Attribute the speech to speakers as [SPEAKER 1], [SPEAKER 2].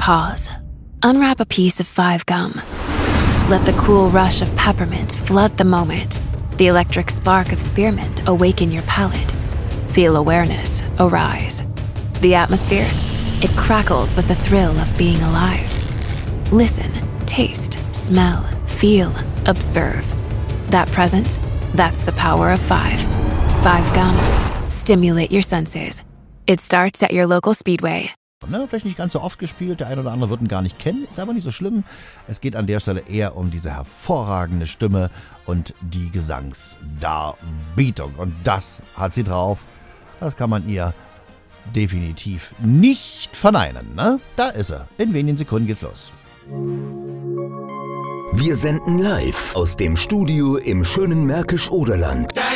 [SPEAKER 1] Pause. Unwrap a piece of 5 gum. Let the cool rush of peppermint flood the moment. The electric spark of spearmint awaken your palate. Feel awareness arise. The atmosphere, it crackles with the thrill of being alive. Listen, taste, smell, feel, observe. That presence, that's the power of 5. 5 gum. Stimulate your senses. It starts at your local Speedway.
[SPEAKER 2] Vielleicht nicht ganz so oft gespielt, der eine oder andere wird ihn gar nicht kennen, ist aber nicht so schlimm. Es geht an der Stelle eher um diese hervorragende Stimme und die Gesangsdarbietung. Und das hat sie drauf. Das kann man ihr definitiv nicht verneinen. Ne? Da ist er. In wenigen Sekunden geht's los.
[SPEAKER 3] Wir senden live aus dem Studio im schönen Märkisch-Oderland.